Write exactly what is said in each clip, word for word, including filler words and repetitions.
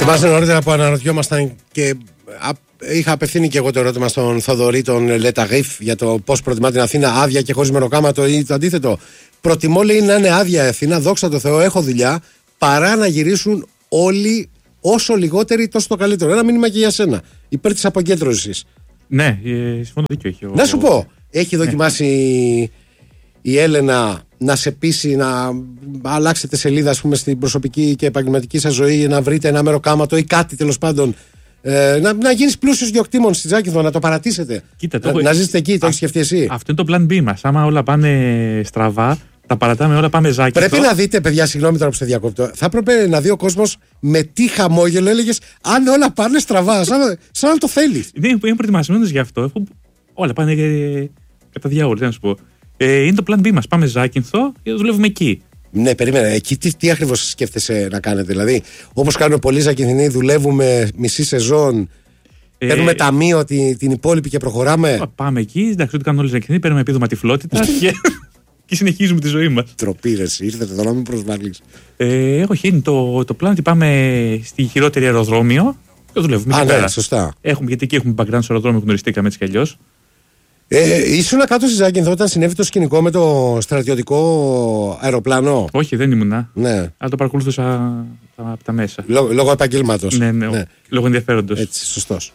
Θυμάστε νωρίτερα που αναρωτιόμασταν και είχα απευθύνει και εγώ το ερώτημα στον Θοδωρή, τον Λεταγίφ, για το πώς προτιμά την Αθήνα, άδεια και χωρίς μεροκάματο ή το αντίθετο. Προτιμώ, λέει, να είναι άδεια η Αθήνα, δόξα τω Θεώ, έχω δουλειά, παρά να γυρίσουν όλοι όσο λιγότεροι, τόσο το καλύτερο. Ένα μήνυμα και για σένα. Υπέρ της αποκέντρωσης. Ναι, ε, συμφωνώ, δίκιο έχει. Ο... Να σου πω, έχει δοκιμάσει ναι. η Έλενα να σε πείσει να αλλάξετε σελίδα, ας πούμε, στην προσωπική και επαγγελματική σας ζωή, να βρείτε ένα μεροκάματο ή κάτι τέλος πάντων. Ε, να, να γίνεις πλούσιος διοκτήμων στη Ζάκυνθο, να το παρατήσετε. Κοίτα, το να, έχω... να ζήσετε εκεί, το έχεις σκεφτεί εσύ. Αυτό είναι το plan B μας. Άμα όλα πάνε στραβά, τα παρατάμε όλα, πάμε Ζάκυνθο. Πρέπει να δείτε, παιδιά, συγγνώμη τώρα που σε διακόπτω. Θα έπρεπε να δει ο κόσμος με τι χαμόγελο έλεγες αν όλα πάνε στραβά, σαν, σαν να το θέλεις. Ναι, είμαι προετοιμασμένος γι' αυτό. Όλα πάνε κατά διάολο, να σου πω. Ε, είναι το plan B μας. Πάμε Ζάκυνθο και δουλεύουμε εκεί. Ναι, περίμενε. Εκεί τι, τι ακριβώς σκέφτεσαι να κάνετε? Δηλαδή, όπως κάνουν πολλοί Ζακυνθινοί, δουλεύουμε μισή σεζόν, ε, παίρνουμε ταμείο την, την υπόλοιπη και προχωράμε. Πάμε εκεί, εντάξει, ό,τι κάνουν όλοι οι Ζακυνθινοί, παίρνουμε επίδομα τυφλότητα και, και συνεχίζουμε τη ζωή μας. Τροπή, ρε, ήρθατε εδώ να μην προσβάλλεις. Ε, έχω χαίνει το, το πλάνο ότι πάμε στη χειρότερη αεροδρόμιο και δουλεύουμε. Α, και ναι, πέρα. Σωστά. Έχουμε, γιατί εκεί έχουμε background στο αεροδρόμιο, γνωριστήκαμε έτσι κι αλλιώς. Ε, ήσουν κάτω στη Ζάκυνθο όταν συνέβη το σκηνικό με το στρατιωτικό αεροπλάνο? Όχι, δεν ήμουνα. Ναι. Αλλά το παρακολουθούσα από τα μέσα. Λόγω, λόγω επαγγέλματος. Ναι, ναι, ναι. Λόγω ενδιαφέροντος. Έτσι, σωστός.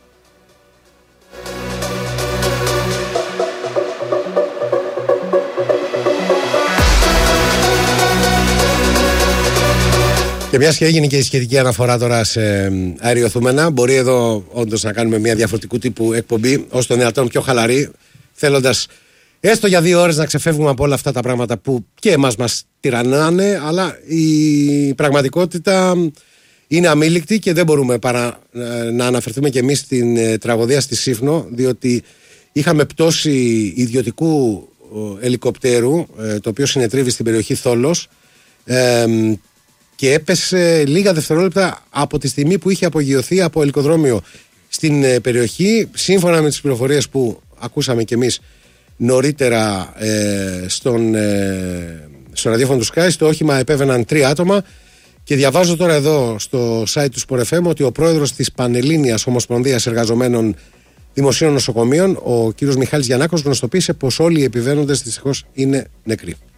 Και μιας και έγινε και η σχετική αναφορά τώρα σε αεριοθούμενα, μπορεί εδώ όντως να κάνουμε μια διαφορετικού τύπου εκπομπή, ως το δυνατόν πιο χαλαρή, θέλοντας έστω για δύο ώρες να ξεφεύγουμε από όλα αυτά τα πράγματα που και εμάς μας τυραννάνε, αλλά η πραγματικότητα είναι αμήλικτη και δεν μπορούμε παρά να αναφερθούμε και εμείς στην τραγωδία στη Σύφνο, διότι είχαμε πτώση ιδιωτικού ελικοπτέρου, το οποίο συνετρίβει στην περιοχή Θόλος, και έπεσε λίγα δευτερόλεπτα από τη στιγμή που είχε απογειωθεί από ελικοδρόμιο στην ε, περιοχή. Σύμφωνα με τις πληροφορίες που ακούσαμε κι εμείς νωρίτερα ε, στον, ε, στο ραδιόφωνο του Sky, στο όχημα επέβαιναν τρία άτομα και διαβάζω τώρα εδώ στο site του Sport εφ εμ ότι ο πρόεδρος της Πανελλήνιας Ομοσπονδίας Εργαζομένων Δημοσίων Νοσοκομείων, ο κύριος Μιχάλης Γιαννάκος, γνωστοποίησε πως όλοι οι επιβαίνοντες δυστυχώς είναι νεκροί.